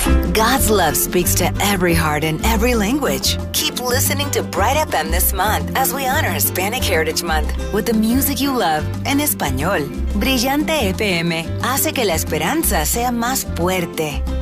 God's love speaks to every heart in every language. Keep listening to Bright FM this month as we honor Hispanic Heritage Month with the music you love en español. Brillante FM hace que la esperanza sea más fuerte.